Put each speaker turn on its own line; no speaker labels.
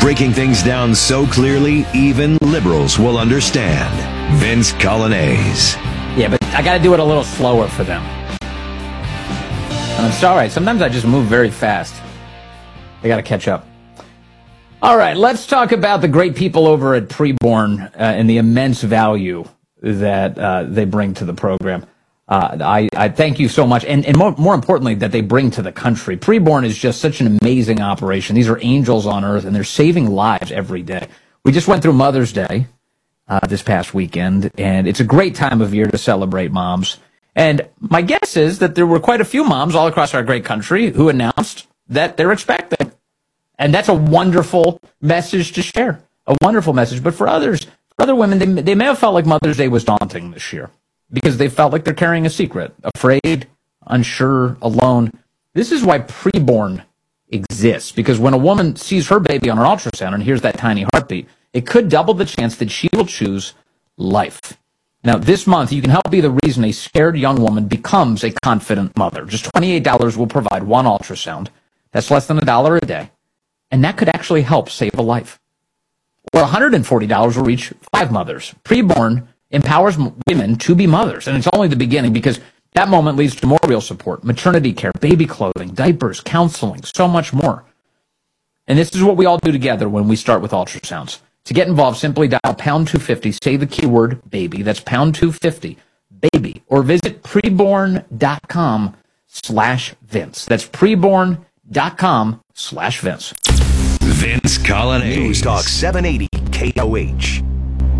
breaking things down so clearly, even liberals will understand. Vince Coglianese.
Yeah, but I got to do it a little slower for them. And I'm sorry. Sometimes I just move very fast. I got to catch up. All right, let's talk about the great people over at Preborn and the immense value that they bring to the program. I thank you so much, and more importantly, that they bring to the country. Preborn is just such an amazing operation. These are angels on earth, and they're saving lives every day. We just went through Mother's Day this past weekend, and it's a great time of year to celebrate moms. And my guess is that there were quite a few moms all across our great country who announced that they're expecting. And that's a wonderful message to share, a wonderful message. But for others, for other women, they may have felt like Mother's Day was daunting this year because they felt like they're carrying a secret, afraid, unsure, alone. This is why Preborn exists, because when a woman sees her baby on her ultrasound and hears that tiny heartbeat, it could double the chance that she will choose life. Now, this month, you can help be the reason a scared young woman becomes a confident mother. Just $28 will provide one ultrasound. That's less than $1 a day. And that could actually help save a life. Or $140 will reach 5 mothers. Preborn empowers women to be mothers. And it's only the beginning, because that moment leads to more real support, maternity care, baby clothing, diapers, counseling, so much more. And this is what we all do together when we start with ultrasounds. To get involved, simply dial pound 250, say the keyword baby. That's pound 250, baby. Or visit preborn.com/Vince. That's preborn.com/Vince.
Vince Coglianese.
News Talk 780 KOH.